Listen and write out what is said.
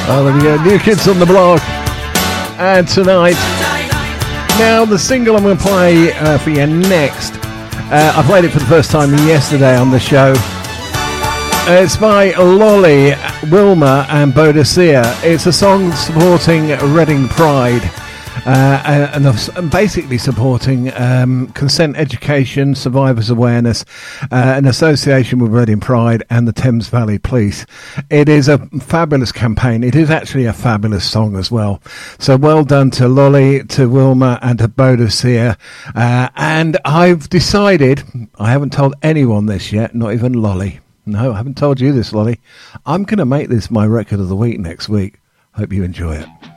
Oh, there we go. New Kids on the Block. And tonight, now the single I'm going to play for you next. I played it for the first time yesterday on the show. It's by Lolly, Wilma and Boadicea. It's a song supporting Reading Pride. And basically supporting consent education, survivors awareness, an association with Reading Pride and the Thames Valley Police. It is a fabulous campaign. It is actually a fabulous song as well. So well done to Lolly, to Wilma and to Boadicea. And I've decided, I haven't told anyone this yet, not even Lolly. No, I haven't told you this, Lolly. I'm going to make this my record of the week next week. Hope you enjoy it.